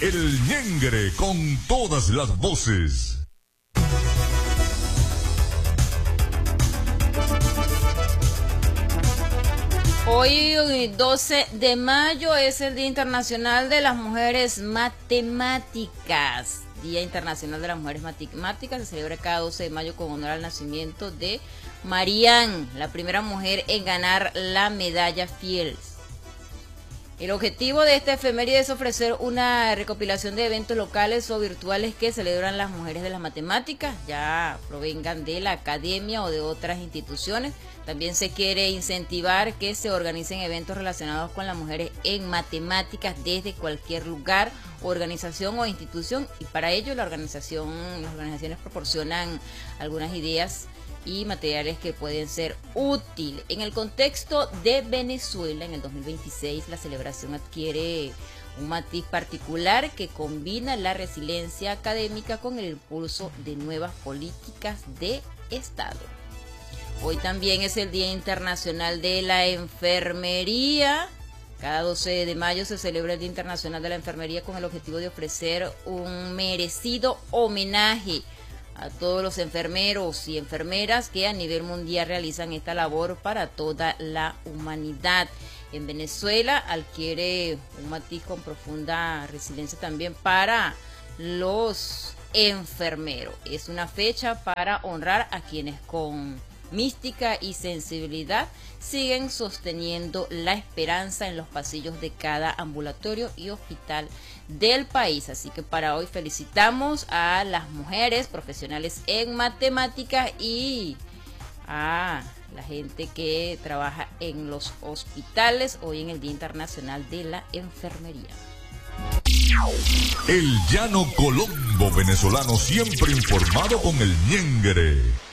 El Ñengre con todas las voces. Hoy, 12 de mayo, es el Día Internacional de las Mujeres Matemáticas. Día Internacional de las Mujeres Matemáticas se celebra cada 12 de mayo con honor al nacimiento de Marianne, la primera mujer en ganar la medalla Fields. El objetivo de esta efeméride es ofrecer una recopilación de eventos locales o virtuales que celebran las mujeres de las matemáticas, ya provengan de la academia o de otras instituciones. También se quiere incentivar que se organicen eventos relacionados con las mujeres en matemáticas desde cualquier lugar, organización o institución, y para ello las organizaciones proporcionan algunas ideas y materiales que pueden ser útiles. En el contexto de Venezuela, en el 2026, la celebración adquiere un matiz particular que combina la resiliencia académica con el impulso de nuevas políticas de Estado. Hoy también es el Día Internacional de la Enfermería. Cada 12 de mayo se celebra el Día Internacional de la Enfermería con el objetivo de ofrecer un merecido homenaje a todos los enfermeros y enfermeras que a nivel mundial realizan esta labor para toda la humanidad. En Venezuela adquiere un matiz con profunda resiliencia también para los enfermeros. Es una fecha para honrar a quienes con mística y sensibilidad siguen sosteniendo la esperanza en los pasillos de cada ambulatorio y hospital del país. Así que para hoy felicitamos a las mujeres profesionales en matemáticas y a la gente que trabaja en los hospitales hoy en el Día Internacional de la Enfermería. El llano Colombo venezolano, siempre informado con el Ñengre.